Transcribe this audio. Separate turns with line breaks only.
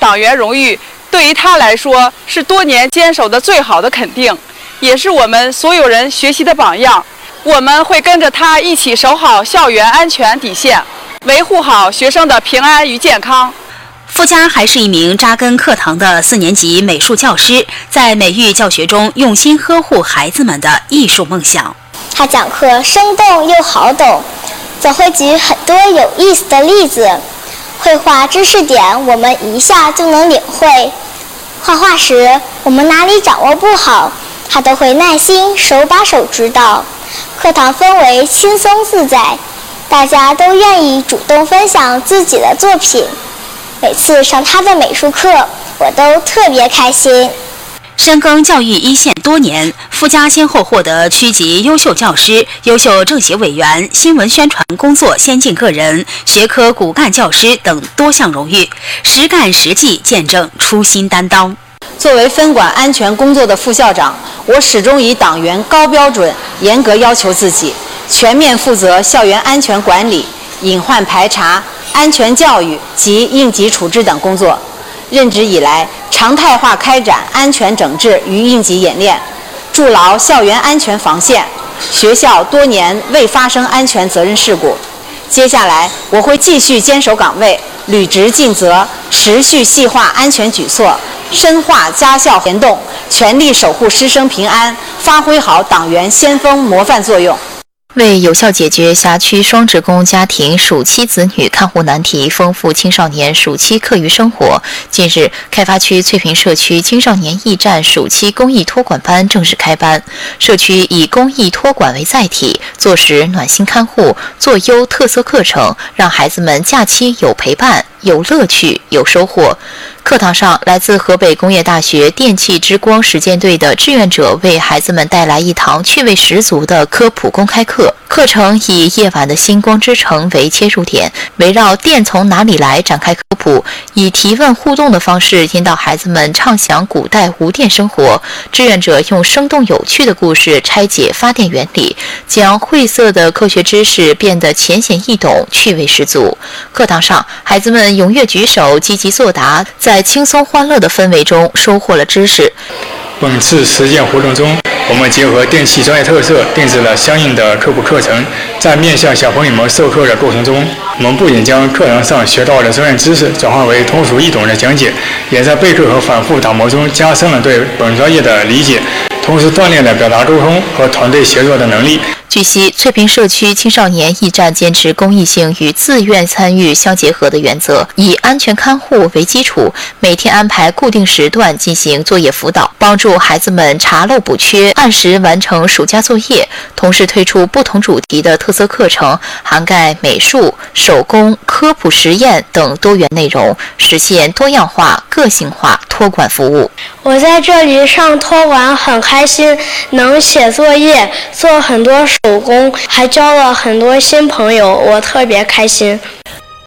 党员荣誉对于他来说是多年坚守的最好的肯定，也是我们所有人学习的榜样。我们会跟着他一起守好校园安全底线，维护好学生的平安与健康。
傅佳还是一名扎根课堂的4年级美术教师，在美育教学中用心呵护孩子们的艺术梦想。
他讲课生动又好懂，总会举很多有意思的例子。绘画知识点我们一下就能领会，画画时我们哪里掌握不好，他都会耐心手把手指导。课堂氛围轻松自在，大家都愿意主动分享自己的作品。每次上他的美术课，我都特别开心。
深耕教育一线多年，傅佳先后获得区级优秀教师、优秀政协委员、新闻宣传工作先进个人、学科骨干教师等多项荣誉，实干实绩见证初心担当。
作为分管安全工作的副校长，我始终以党员高标准严格要求自己，全面负责校园安全管理、隐患排查、安全教育及应急处置等工作。任职以来，常态化开展安全整治与应急演练，筑牢校园安全防线，学校多年未发生安全责任事故。接下来，我会继续坚守岗位，履职尽责，持续细化安全举措，深化家校联动，全力守护师生平安，发挥好党员先锋模范作用。
为有效解决辖区双职工家庭暑期子女看护难题，丰富青少年暑期课余生活，近日，开发区翠屏社区青少年驿站暑期公益托管班正式开班。社区以公益托管为载体，坐实暖心看护，做优特色课程，让孩子们假期有陪伴、有乐趣、有收获。课堂上，来自河北工业大学电气之光实践队的志愿者为孩子们带来一堂趣味十足的科普公开课。课程以夜晚的星光之城为切入点，围绕电从哪里来展开科普，以提问互动的方式引导孩子们畅想古代无电生活。志愿者用生动有趣的故事拆解发电原理，将晦涩的科学知识变得浅显易懂，趣味十足。课堂上，孩子们踊跃举手，积极作答，在轻松欢乐的氛围中收获了知识。
本次实践活动中，我们结合电气专业特色，定制了相应的科普课程。在面向小朋友们授课的过程中，我们不仅将课堂上学到的专业知识转化为通俗易懂的讲解，也在备课和反复打磨中加深了对本专业的理解，同时锻炼了表达沟通和团队协作的能力。
据悉，翠屏社区青少年驿站坚持公益性与自愿参与相结合的原则，以安全看护为基础，每天安排固定时段进行作业辅导，帮助孩子们查漏补缺，按时完成暑假作业。同时推出不同主题的特色课程，涵盖美术、手工、科普实验等多元内容，实现多样化、个性化托管服务。
我在这里上托管很开心，能写作业，做很多手工，还交了很多新朋友，我特别开心。